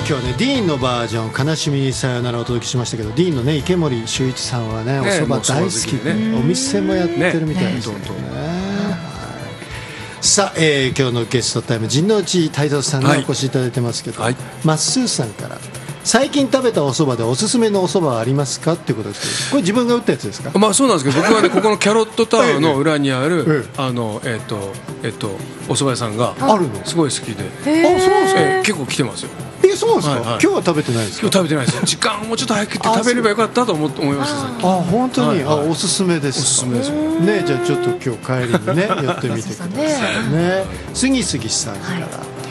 今日はねディーンのバージョン悲しみさよならをお届けしましたけど、ディーンのね池森秀一さんはねお蕎麦大好きで、お店もやってるみたいですね。さあ、今日のゲストタイム陣内泰造さんにお越しいただいてますけど、まっすーさんから最近食べたお蕎麦でおすすめのお蕎麦はありますかってことですけど、これ自分が打ったやつですか？ まあそうなんですけど、僕はねここのキャロットタワーの裏にあるお蕎麦屋さんがすごい好きで、結構来てますよ。 そうですか。今日は食べてないですか？ 今日食べてないです。時間もうちょっと早く食べればよかったと思いました。 本当におすすめです。おすすめですね。じゃあちょっと今日帰りにね寄ってみてくださいね。杉杉さんから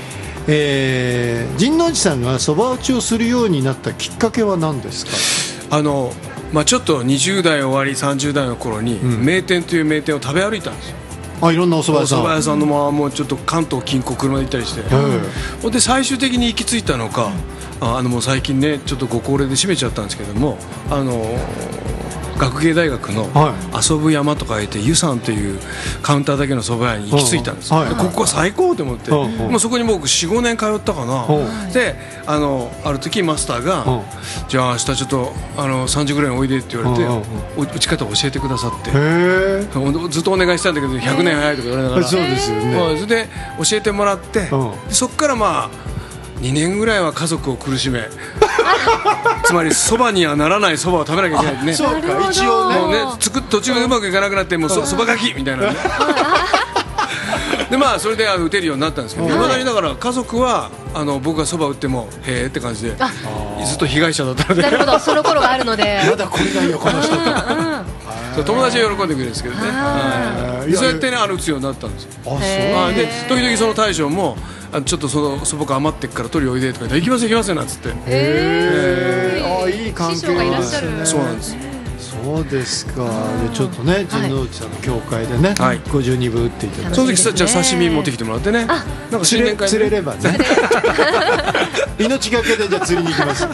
陣内さんがそば打ちをするようになったきっかけは何ですか？ まあちょっと20代終わり30代の頃に名店という名店を食べ歩いたんですよ。 いろんなお蕎麦屋さん、 お蕎麦屋さんのもうちょっと関東近郊車で行ったりして、で最終的に行き着いたのか、もう最近ねちょっとご高齢で閉めちゃったんですけども、学芸大学の遊ぶ山とか言って湯さんというカウンターだけの蕎麦屋に行き着いたんです。ここは最高と思って、もうそこに僕 4,5 年通ったかな。である時マスターがじゃあ明日ちょっと3時ぐらいにおいでって言われて打ち方を教えてくださって、ずっとお願いしたんだけど100年早いとか言われながら、それで教えてもらって、そこからまあ2年ぐらいは家族を苦しめつまりそばにはならないそばを食べなきゃいけないね。 そうか、一応ね途中でうまくいかなくなってもうそばがきみたいなねでまあそれで打てるようになったんですけど、いまだにだから家族は僕がそば打ってもへーって感じでずっと被害者だったので。 なるほど、その頃があるのでまだ来れないよこの人友達は喜んでくれるんですけどね。そうやってね打つようになったんですよ。で時々その大将もちょっとそばが余ってっから取りおいでとか言って行きます行きますなんつって。 いい関係ですね。 そうなんです。 そうですか。ちょっとね陣内さんの教会でね52分打っていただいて、 その時じゃあ刺身持ってきてもらってね、なんか新年会釣れればね命がけでじゃあ釣りに行きます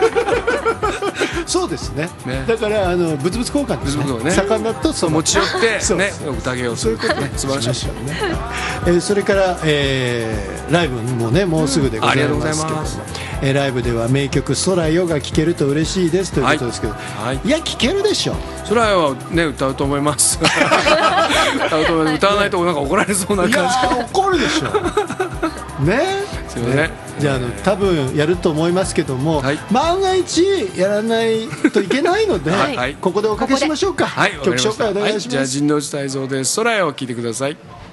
そうですね。だから物々交換ですね。魚とそば持ち寄ってね宴をする。そういうことね。素晴らしいね。それからライブもねもうすぐでございますけども、ライブでは名曲空よが聴けると嬉しいですということですけど、いや聴けるでしょ。 空よはね歌うと思います歌わないとなんか怒られそうな感じ。 いや怒るでしょね。 すいません。 じゃあ多分やると思いますけども、万が一やらないといけないのでここでおかけしましょうか。曲紹介お願いします。 じゃあ陣内泰造です。空よを聴いてください。